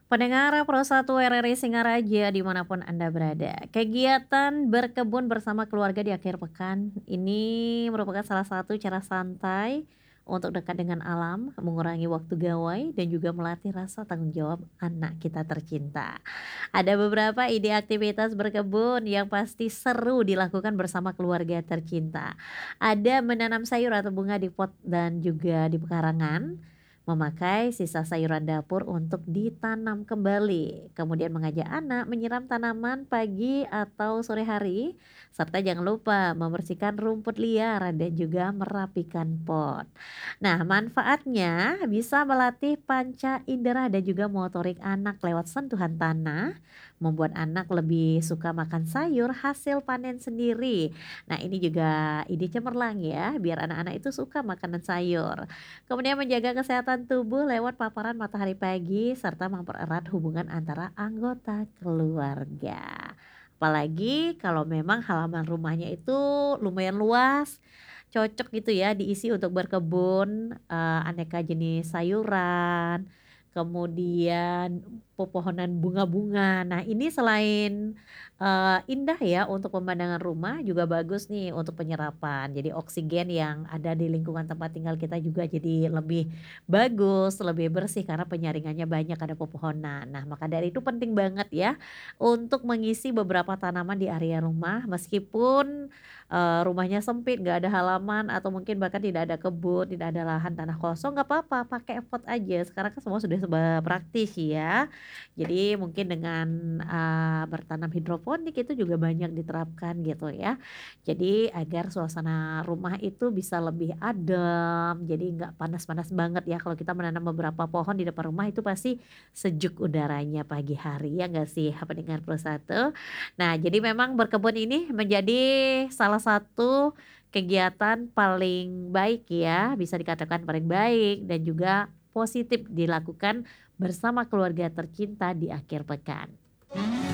Pendengar Pro 1 RRI Singaraja dimanapun Anda berada. Kegiatan berkebun bersama keluarga di akhir pekan ini merupakan salah satu cara santai untuk dekat dengan alam, mengurangi waktu gawai, dan juga melatih rasa tanggung jawab anak kita tercinta. Ada beberapa ide aktivitas berkebun yang pasti seru dilakukan bersama keluarga tercinta. Ada menanam sayur atau bunga di pot dan juga di pekarangan, memakai sisa sayuran dapur untuk ditanam kembali, kemudian mengajak anak menyiram tanaman pagi atau sore hari, serta jangan lupa membersihkan rumput liar dan juga merapikan pot. Nah, manfaatnya bisa melatih panca indera dan juga motorik anak lewat sentuhan tanah, membuat anak lebih suka makan sayur hasil panen sendiri. Nah, ini juga ide cemerlang ya, biar anak-anak itu suka makanan sayur. Kemudian menjaga kesehatan tubuh lewat paparan matahari pagi serta mempererat hubungan antara anggota keluarga. Apalagi kalau memang halaman rumahnya itu lumayan luas, cocok gitu ya diisi untuk berkebun, aneka jenis sayuran, kemudian pepohonan bunga-bunga. Nah, ini selain indah ya untuk pemandangan rumah, juga bagus nih untuk penyerapan. Jadi oksigen yang ada di lingkungan tempat tinggal kita juga jadi lebih bagus, lebih bersih karena penyaringannya banyak, ada pepohonan. Nah, maka dari itu penting banget ya untuk mengisi beberapa tanaman di area rumah meskipun, rumahnya sempit, nggak ada halaman atau mungkin bahkan tidak ada kebun, tidak ada lahan tanah kosong, nggak apa-apa, pakai pot aja. Sekarang kan semua sudah serba praktis ya. Jadi mungkin dengan, bertanam hidroponik itu juga banyak diterapkan gitu ya. Jadi agar suasana rumah itu bisa lebih adem, jadi nggak panas-panas banget ya kalau kita menanam beberapa pohon di depan rumah itu pasti sejuk udaranya pagi hari, ya nggak sih pendengar Pro 1? Nah, jadi memang berkebun ini menjadi salah satu kegiatan paling baik ya, bisa dikatakan paling baik dan juga positif dilakukan bersama keluarga tercinta di akhir pekan.